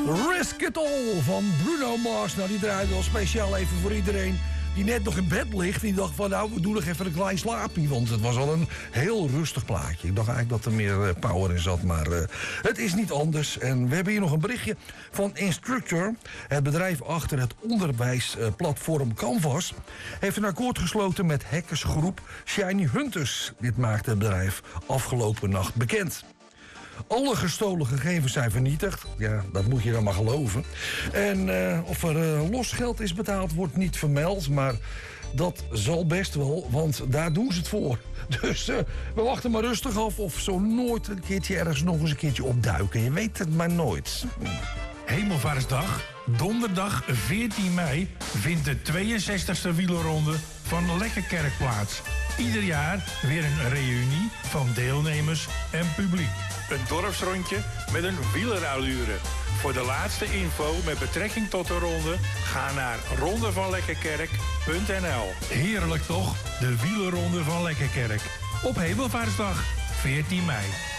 Risk It All van Bruno Mars. Nou, die draaide wel speciaal even voor iedereen die net nog in bed ligt. Die dacht van, nou, we doen nog even een klein slaapje. Want het was al een heel rustig plaatje. Ik dacht eigenlijk dat er meer power in zat, maar het is niet anders. En we hebben hier nog een berichtje van Instructor. Het bedrijf achter het onderwijsplatform Canvas heeft een akkoord gesloten met hackersgroep Shiny Hunters. Dit maakte het bedrijf afgelopen nacht bekend. Alle gestolen gegevens zijn vernietigd. Ja, dat moet je dan maar geloven. En of er los geld is betaald, wordt niet vermeld. Maar dat zal best wel, want daar doen ze het voor. Dus we wachten maar rustig af of zo nooit een keertje ergens nog eens een keertje opduiken. Je weet het maar nooit. Hemelvaartsdag, donderdag 14 mei, vindt de 62e wielerronde van Lekkerkerk plaats. Ieder jaar weer een reunie van deelnemers en publiek. Een dorpsrondje met een wielerallure. Voor de laatste info met betrekking tot de ronde, ga naar rondevanlekkerkerk.nl. Heerlijk toch, de wielerronde van Lekkerkerk. Op Hemelvaartsdag, 14 mei.